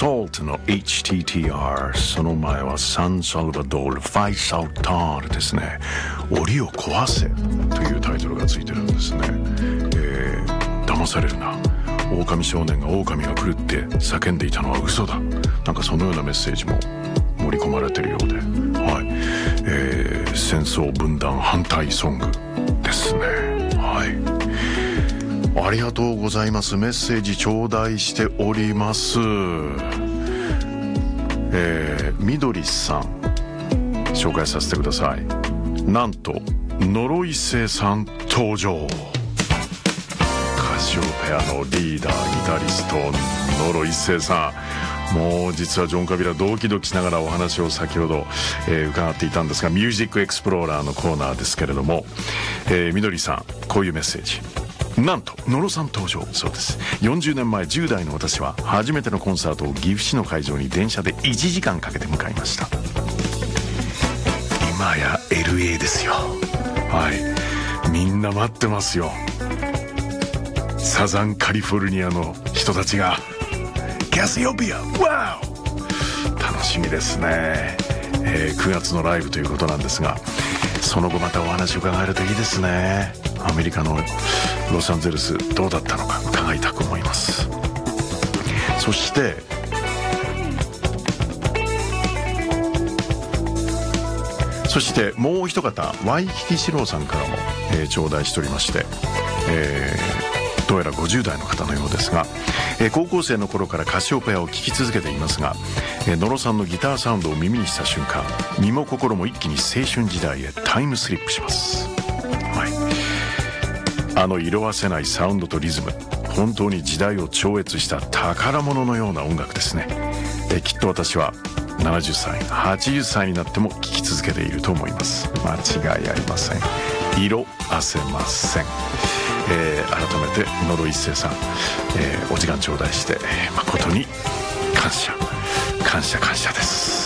SALT の HTTR、 その前はサンサルバドールファイサルタールですね。檻を壊せというタイトルがついてるんですね。騙されるな、狼少年が狼が来るって叫んでいたのは嘘だ、なんかそのようなメッセージも盛り込まれているようで、はい、戦争分断反対ソングですね。はい、ありがとうございます。メッセージ頂戴しております。みどりさん紹介させてください。なんとノロ一世さん登場。カシオペアのリーダーギタリストノロ一世さん、もう実はジョン・カビラドキドキしながらお話を先ほど、伺っていたんですが、ミュージックエクスプローラーのコーナーですけれども、みどりさんこういうメッセージ。なんと野呂さん登場。そうです、40年前10代の私は初めてのコンサートを岐阜市の会場に電車で1時間かけて向かいました。今や LA ですよ。はい、みんな待ってますよ。サザンカリフォルニアの人たちがキャシオペア、ワオ、楽しみですね。9月のライブということなんですが、その後またお話を伺えるといいですね。アメリカのロサンゼルスどうだったのか伺いたく思います。そしてもう一方、ワイキキシローさんからも、頂戴しておりまして、どうやら50代の方のようですが、高校生の頃からカシオペアを聴き続けていますが、野呂さんのギターサウンドを耳にした瞬間、身も心も一気に青春時代へタイムスリップします。はい、あの色あせないサウンドとリズム、本当に時代を超越した宝物のような音楽ですね。きっと私は70歳80歳になっても聴き続けていると思います。間違いありません。色あせません。改めて野呂一世さん、お時間頂戴して誠に感謝です。